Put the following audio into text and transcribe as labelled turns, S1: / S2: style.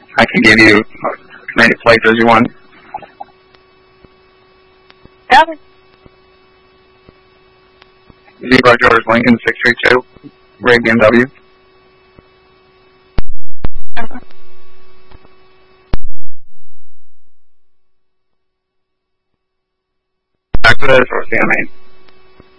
S1: I can give you as many plates as you want.
S2: Okay.
S1: 0 George Lincoln 632, Ray BMW. Back to this or CMA.